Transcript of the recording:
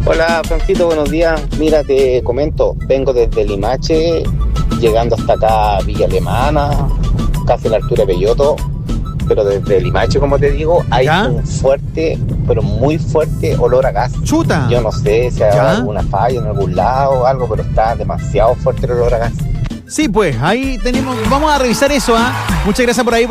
Hola, Francito, buenos días. Mira, te comento, vengo desde Limache, llegando hasta acá Villa Alemana, casi a la altura de Belloto, pero desde Limache, como te digo, hay ¿Ya? un fuerte, pero muy fuerte olor a gas. ¡Chuta! Yo no sé si hay ¿Ya? alguna falla en algún lado o algo, pero está demasiado fuerte el olor a gas. Sí, pues, ahí tenemos. Vamos a revisar eso, ¿ah? Muchas gracias por ahí.